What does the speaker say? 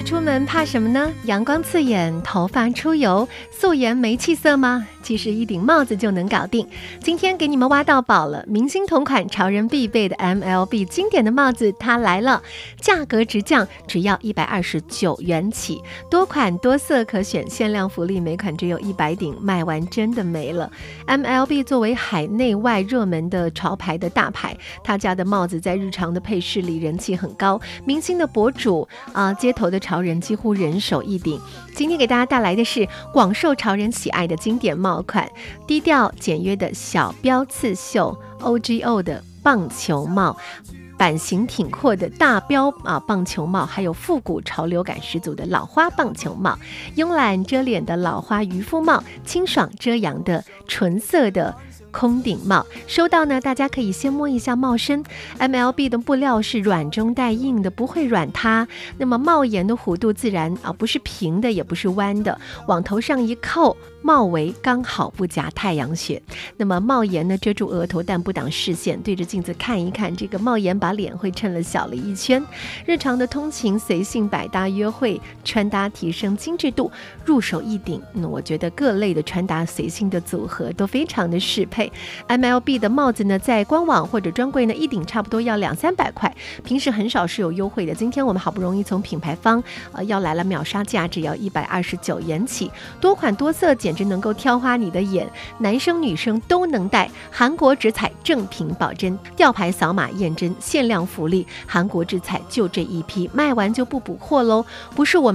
出门怕什么呢？阳光刺眼，头发出油，素颜没气色吗？其实一顶帽子就能搞定。今天给你们挖到宝了，明星同款潮人必备的 MLB 经典的帽子它来了，价格直降，只要129元起，多款多色可选，限量福利，每款只有100顶，卖完真的没了。MLB 作为海内外热门的潮牌的大牌，他家的帽子在日常的配饰里人气很高，明星的博主街头的潮人几乎人手一顶。今天给大家带来的是广受潮人喜爱的经典帽款，低调简约的小标刺绣 OGO 的棒球帽，版型挺阔的大标棒球帽，还有复古潮流感十足的老花棒球帽，慵懒遮脸的老花渔夫帽，清爽遮阳的纯色的空顶帽。收到呢，大家可以先摸一下帽身， MLB 的布料是软中带硬的，不会软塌。那么帽檐的弧度自然不是平的，也不是弯的，往头上一扣，帽围刚好不夹太阳穴。那么帽檐呢，遮住额头但不挡视线，对着镜子看一看，这个帽檐把脸会衬了小了一圈。日常的通勤随性百搭，约会穿搭提升精致度，入手一顶。我觉得各类的穿搭随性的组合都非常的适配。MLB 的帽子呢，在官网或者专柜呢，一顶差不多要200-300块，平时很少是有优惠的。今天我们好不容易从品牌方要来了秒杀价，只要129元起，多款多色，简直能够挑花你的眼，男生女生都能戴。韩国直采正品保真，吊牌扫码验真，限量福利，韩国直采就这一批，卖完就不补货喽。不是我们